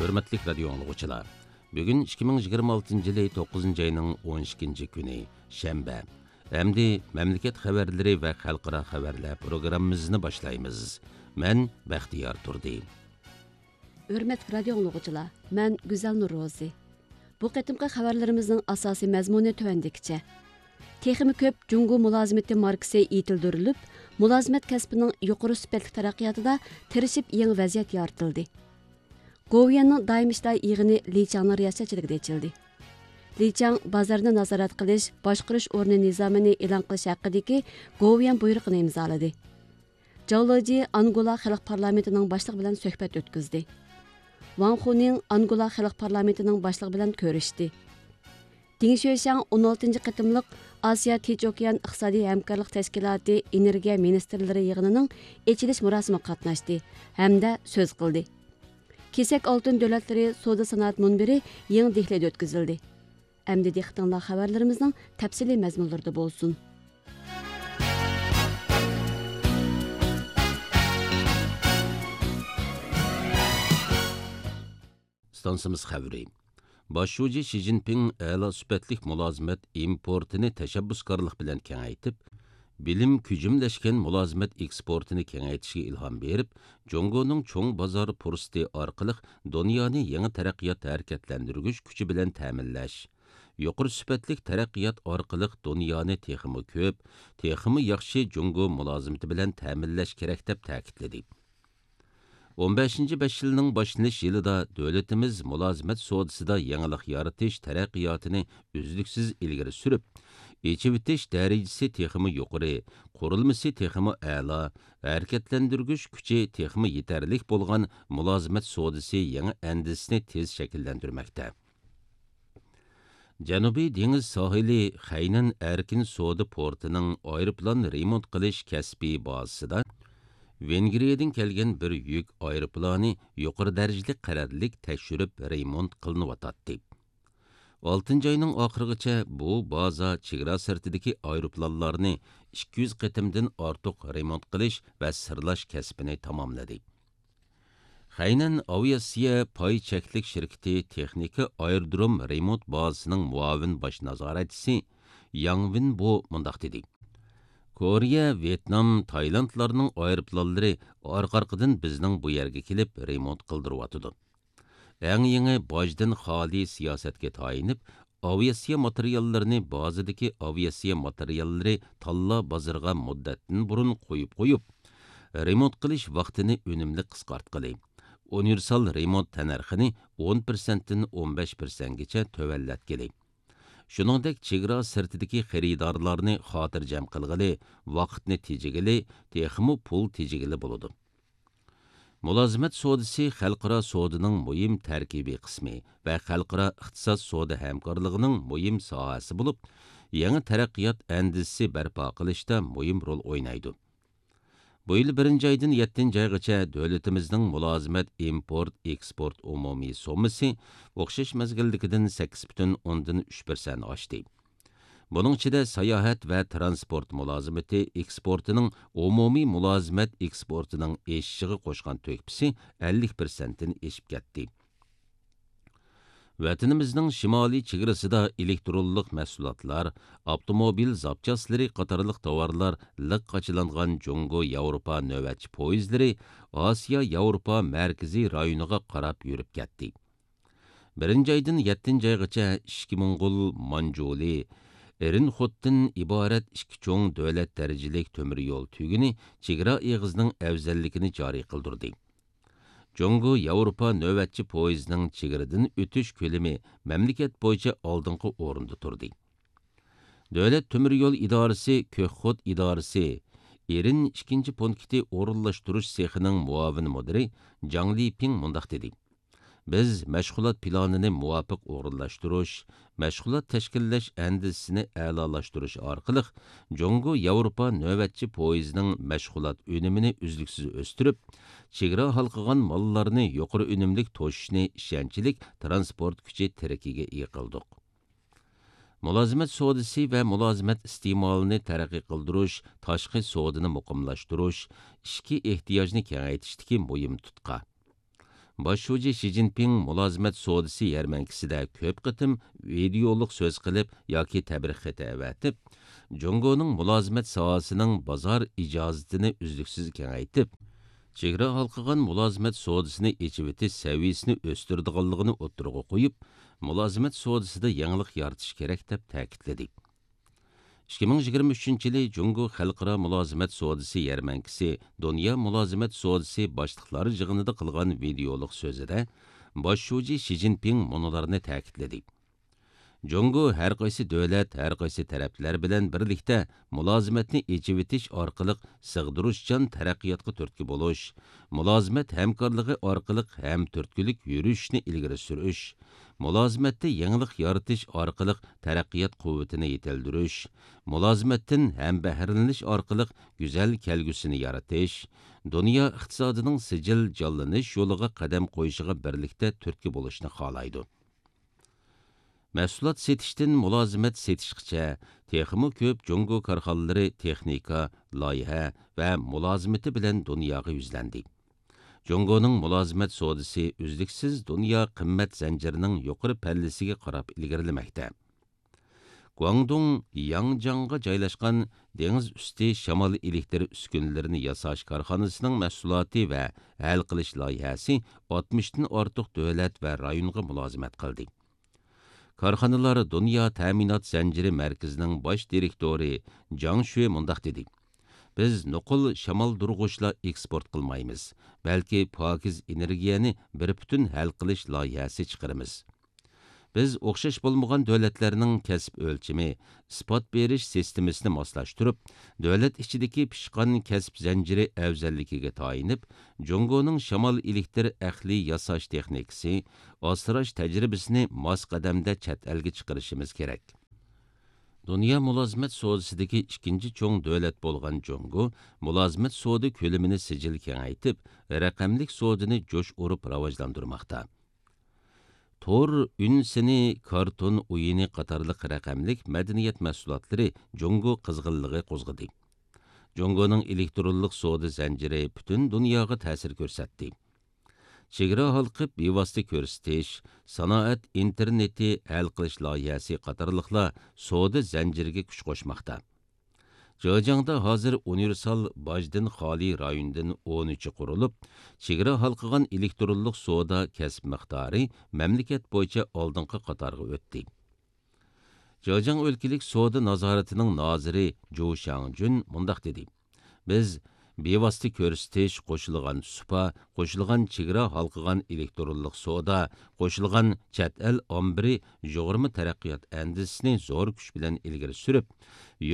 Hürmetlik radyo anlıqçılar. Bugün 2026 yılı 9. ayının 12. günü, Şembe. Әмді memleket xəbərləri və xalqara xəbərlər proqramımızını başlayımız. Mən Bəxtiyar Turdi. Hürmetli radyo anlıqçılar, mən Güzel Nurrozi. Bu qetimqi xəbərlərimizin asasi məzmunu tövəndikçə. Teximi köp Cungo mülazimeti markası etildirilib, mülazimet kəsbinin yuqarı sübətli tərəqqiyatında tirişib yeni vəziyyət yaratıldı. Goviyanın daim işlər yığını Li Chang'ın riyasətçiligida açıldı. Li Chang bazarni nazorat qilish, boshqarish o'rni nizomini e'lon qilish haqidagi Goviyan buyruqini imzoladi. Zhao Leji Angola xalq parlamentining boshlig'i bilan suhbat o'tkazdi. Wang Huning Angola xalq parlamentining boshlig'i bilan ko'rishdi. Ding Xueshang 16-cı qitimliq Asiya Tinch okean iqtisodiy hamkorlik tashkiloti energiya ministrlari yig'inining ochilish marosimida qatnashdi hamda so'z qildi. Kesak oltin davlatlari savdo sanoat munbiri Yangi Dehlida o'tkazildi. Әмді дектіңлар xabarlarimizning təfsili məzmunlarida bo'lsin. Stansımız xəbri. Başçı Xi Jinping əla sübətlik mülazimet importini təşəbbüskarlıq bilan kengaytib, bilim kücümləşkən mülazimet eksportini kengaytishga ilham berib, Jongoning cho'ng bozor fursati orqali dunyoni yangi taraqqiyot harakatlantirgich kuchi bilan ta'minlash, yuqori sifatlik taraqqiyot orqali dunyoni texmi ko'p, texmi yaxshi Jongo mulozimati bilan ta'minlash kerak deb ta'kidladi. 15-5 yilning boshlanish yilida davlatimiz mulozimat sodasida yangilik yaratish taraqqiyotini uzluksiz ilgari surib, echivitish darajasi texmi yuqori, qurilmasi texmi a'lo, harakatlantirgich kuchi texmi yetarlik bo'lgan mulozimat sodasi yangi andisini tez shakllantirmoqda. Janubiy dengiz sohili Xaynan erkin soda portining aeroplan remont qilish kasbiy bazasida Vengriyadan kelgan bir yük aeroplani yuqori darajali qarorlik tekshirib remont qilinayotdi. 6-oyning oxirigacha bu baza chegara sirtidagi aeroplanlarni 200 qitimdan ortiq remont qilish va sirlash kasbini tamomladi. Xaynan aviasiya pay cheklik shirkati texnika aerodrom remont bazasining muavin bosh nazoratchisi Yang Winbo mundaq dedi. Koreya, Vietnam, Taylandlarning aeroplanlari orqa-arqadan bizning bu yerga kelib remont qildiryotdi. Eng yangi bojdan xoli siyosatga tayinib, aviasiya materiallarini bazadagi aviasiya materiallari tanla bozorga muddatdan burun qo'yib, remont qilish vaqtini unumli qisqartqili. Universal remont tanarxini 10%dan 15%gacha tövallatgili. Shuningdek, chegara sirtidagi xaridorlarni xotirjam qilg'ili, vaqtni tejigili, texmi pul tejigili bo'ladi. Mulozimat sodasi xalqaro sodaning muhim tarkibiy qismi va xalqaro iqtisod soda hamkorligining muhim sohasi bo'lib, yangi taraqqiyot andisi barpo qilishda muhim rol o'ynaydi. Bu yil 1-oydan 7-oygacha davlatimizning mulozimat import eksport umumiy sommasi o'xshash mazgildagidan 8,3% oshdi. Buning ichida sayohat va transport mulozimati eksportining umumiy mulozimat eksportining eshishiga qo'shgan to'kpisi 50% dan eshib ketdi. Vatanimizning shimoliy chegarasida elektronlik mahsulotlar, avtomobil zapchaslari qatorliq tovarlar liq qachilangan Jongo Yevropa navbatchi poyezdlari Osiyo Yevropa markaziy rayoniga qarab yurib ketdi. 1-oydan 7-oygacha ishki Mongol, Manjuli, Erinxotdan iborat ikki cho'ng davlat darajalik temir yo'l tuguni chegara eg'izining afzalligini joriy qildirdi. Jongo Yevropa navbatchi poyezdining chegaradan o'tish ko'lami mamlakat bo'yicha oldingi o'rinda turdi. Davlat temir yo'l idorasi, Ko'kxot idorasi, Erin 2 punkti o'rinlashtirish sexining muavin mudiri Jang Liping mundaq dedi. Biz mashg'ulot planini muvofiq o'rinlashtirish, mashg'ulot tashkillash andisini a'lolashtirish orqali Jongo Yevropa navbatchi poyezdining mashg'ulot unumini uzluksiz o'stirib, chegara halqagan mollarni yuqori unumlik to'shishni ishonchlik transport kuchi tarakiga yiqildik. Mulozimat sodasi va mulozimat iste'molini taraqqiy qildirish, tashqi sodani muqimlashtirish, ishki ehtiyojni kengaytishdagi muhim tutqa. bosh shoji Shi Jinping mulozimat savdosi yarmankisida ko'p qitim videolik so'z qilib yoki tabrik xati avatib, Jungoning mulozimat sohasining bozor ijozatini uzluksiz kengaytib, chegara halqagan mulozimat savdosini echib etish saviyasini o'stirdiganligini o'ttirg'a qo'yib, mulozimat savdosida yangilik yaratish kerak deb ta'kidladi. 2023-yili Jungo Xalqaro mulozimat savdosi yarmankisi Dunyo mulozimat savdosi boshliqlari yig'inida qilgan videolik so'zida bosh shoji Shi Jinping munolarni ta'kidladi. Jungo har qaysi davlat, har qaysi taraflar bilan birlikda mulozimatni echib etish orqali sig'dirishchan taraqqiyotga turtki bo'lish, mulozimat hamkorligi orqali ham turtkilik yurishni ilgari surish, mulozimatda yangilik yaratish orqali taraqqiyot quvvatini yetildirish, mulozimatdan ham bahralanish orqali go'zal kelgusini yaratish, dunyo iqtisodining sijil jonlanish yo'liga qadam qo'yishiga birlikda turtki bo'lishni xohlaydi. Mahsulot setishdan mulozimat setishgacha texmi ko'p Jungo korxonalari texnika, loyiha va mulozimati bilan dunyoga yuzlandi. Jungoning mulozimat savdosi uzluksiz dunyo qimmat zanjirining yuqori pallasiga qarab ilgarilamoqda. Guangdong Yangjiangga joylashgan dengiz usti shamol elektr uskunalarini yasash korxonasining mahsuloti va hal qilish loyihasi 60 dan ortiq davlat va rayonga mulozimat qildi. Korxonalar Dunyo ta'minot zanjiri markazining bosh direktori Jang Shui mundaq dedi: Biz nuqul shamol durg'ushla eksport qilmaymiz, balki pokiz energiyani bir butun hal qilish loyihasi chiqaramiz. Biz o'xshash bo'lmagan davlatlarning kasb o'lchimi, isbot berish sistemasini moslashtirib, davlat ichidagi pishqan kasb zanjiri afzalligiga tayinib, Jungoning shamol elektr ahli yasash texnikasi, asrash tajribasini mos qadamda chet elga chiqarishimiz kerak. Dunyo mulozimat savdosidagi ikkinchi cho'ng davlat bo'lgan Jungo, mulozimat savdo ko'lamini sijil kengaytib, raqamlik savdoni jo'sh urib rivojlantirmoqda. Tor, ünsini, karton, o'yini qatorliq raqamlik madaniyat mahsulotlari Jungo qizg'inligi qo'zg'adi. Jungoning elektronlik savdo zanjiri butun dunyoga ta'sir ko'rsatdi. Chegara halqib bevosita ko'rsatish, sanoat interneti hal qilish loyihasi qatorliqlar savdo zanjiriga kuch qo'shmoqda. Zhejiangda hozir universal bojdan xoli rayondan 13 qurilib, chegara halqagan elektronlik savdo kasb miqdori mamlakat bo'yicha oldingi qatorga o'tdi. Zhejiang o'lkalik savdo nazoratining noziri Zhou Shangjun mundaq dedi: Biz bevosita ko'rsatish, qo'shilgan supa, qo'shilgan chegara halqagan elektronlik savdo, qo'shilgan chet el ombiri yo'g'irma taraqqiyot andisini zo'r kuch bilan ilgari surib,